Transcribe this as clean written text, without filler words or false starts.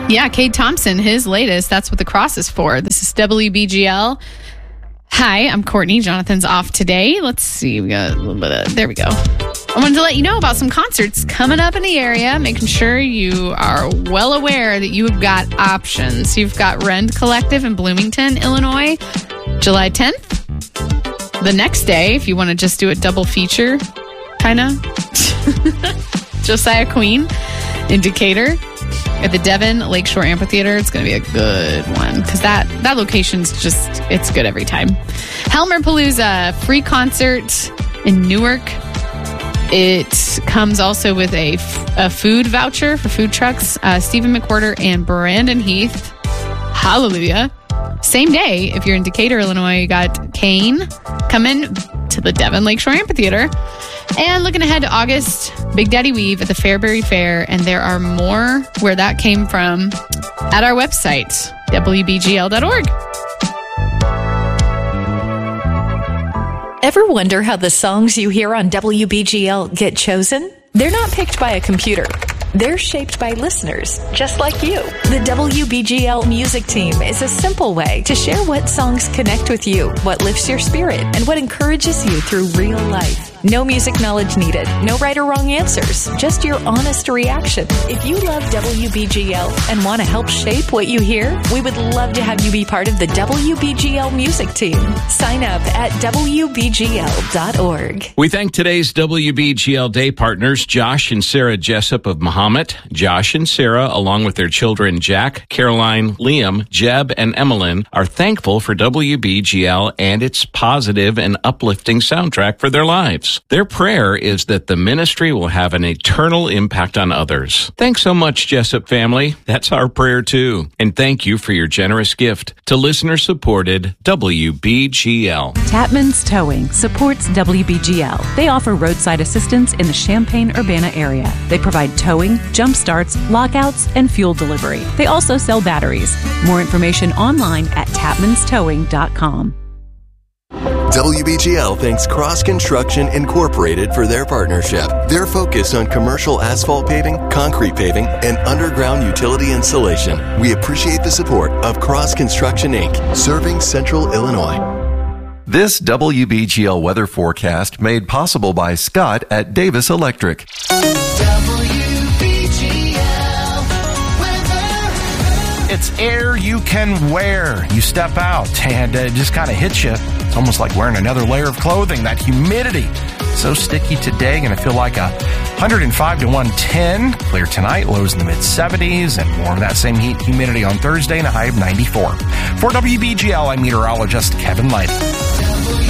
Yeah, Cade Thompson, his latest. That's what the cross is for. This is WBGL. Hi, I'm Courtney. Jonathan's off today. Let's see. We got a little bit of, there we go. I wanted to let you know about some concerts coming up in the area, making sure you are well aware that you have got options. You've got Rend Collective in Bloomington, Illinois, July 10th. The next day, if you want to just do a double feature, kind of, Josiah Queen in Decatur at the Devon Lakeshore Amphitheater. It's going to be a good one because that location's just, it's good every time. Helmer Palooza, free concert in Newark. It comes also with a food voucher for food trucks. Stephen McWhorter and Brandon Heath. Hallelujah. Same day, if you're in Decatur, Illinois, you got Kane coming to the Devon Lakeshore Amphitheater. And looking ahead to August, Big Daddy Weave at the Fairbury Fair. And there are more where that came from at our website, WBGL.org. Ever wonder how the songs you hear on WBGL get chosen? They're not picked by a computer. They're shaped by listeners, just like you. The WBGL Music Team is a simple way to share what songs connect with you, what lifts your spirit, and what encourages you through real life. No music knowledge needed, no right or wrong answers, just your honest reaction. If you love WBGL and want to help shape what you hear, we would love to have you be part of the WBGL Music Team. Sign up at WBGL.org. We thank today's WBGL Day partners, Josh and Sarah Jessup of Mahomet. Josh and Sarah, along with their children Jack, Caroline, Liam, Jeb, and Emmeline, are thankful for WBGL and its positive and uplifting soundtrack for their lives. Their prayer is that the ministry will have an eternal impact on others. Thanks so much, Jessup family. That's our prayer too. And thank you for your generous gift to listener-supported WBGL. Tapman's Towing supports WBGL. They offer roadside assistance in the Champaign-Urbana area. They provide towing, jump starts, lockouts, and fuel delivery. They also sell batteries. More information online at tapmanstowing.com. WBGL thanks Cross Construction Incorporated for their partnership. Their focus on commercial asphalt paving, concrete paving, and underground utility installation. We appreciate the support of Cross Construction, Inc., serving Central Illinois. This WBGL weather forecast made possible by Scott at Davis Electric. It's air you can wear. You step out and it just kind of hits you. It's almost like wearing another layer of clothing. That humidity, so sticky today. Going to feel like 105 to 110. Clear tonight, lows in the mid-70s, and more of that same humidity on Thursday and a high of 94. For WBGL, I'm meteorologist Kevin Lighty.